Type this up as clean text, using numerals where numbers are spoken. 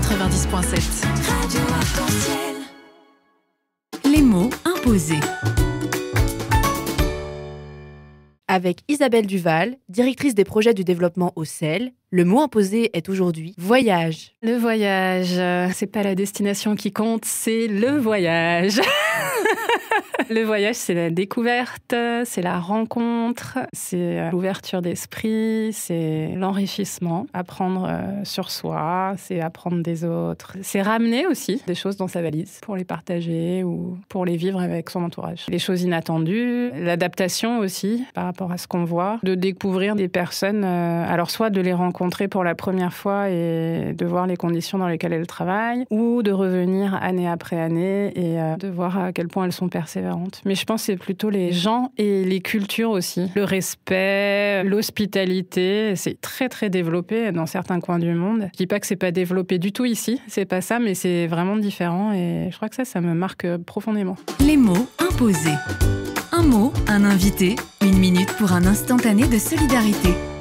90.7. Radio Arc-en-Ciel. Les mots imposés. Avec Isabelle Duval, directrice des projets du développement au CEL, le mot imposé est aujourd'hui voyage. Le voyage, c'est pas la destination qui compte, c'est le voyage. Le voyage, c'est la découverte, c'est la rencontre, c'est l'ouverture d'esprit, c'est l'enrichissement. Apprendre sur soi, c'est apprendre des autres. C'est ramener aussi des choses dans sa valise pour les partager ou pour les vivre avec son entourage. Les choses inattendues, l'adaptation aussi par rapport à ce qu'on voit, de découvrir des personnes, alors soit de les rencontrer pour la première fois et de voir les conditions dans lesquelles elles travaillent, ou de revenir année après année et de voir à quel point elles sont persévérantes. Mais je pense que c'est plutôt les gens et les cultures aussi. Le respect, l'hospitalité, c'est très très développé dans certains coins du monde. Je dis pas que c'est pas développé du tout ici, c'est pas ça, mais c'est vraiment différent et je crois que ça me marque profondément. Les mots imposés. Un mot, un invité, 1 minute pour un instantané de solidarité.